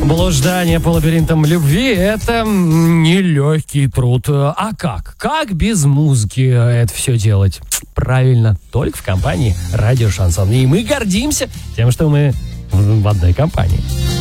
Блуждание по лабиринтам любви – это нелегкий труд. А как? Как без музыки это все делать? Правильно, только в компании «Радио Шансон». И мы гордимся тем, что мы в одной компании.